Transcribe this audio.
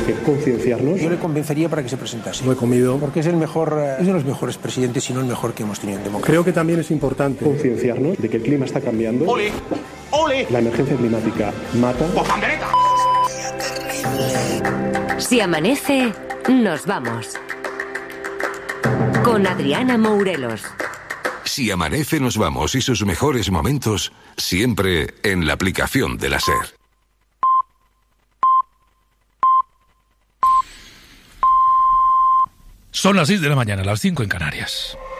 que concienciarnos. Yo le convencería para que se presentase. Lo he comido. Porque es el mejor, es de los mejores presidentes, si no el mejor que hemos tenido en democracia. Creo que también es importante concienciarnos de que el clima está cambiando. ¡Ole! ¡Ole! La emergencia climática mata. ¡Pandereta! Si amanece, nos vamos. Con Adriana Mourelos. Si amanece, nos vamos y sus mejores momentos siempre en la aplicación de la SER. Son las 6 de la mañana, las 5 en Canarias.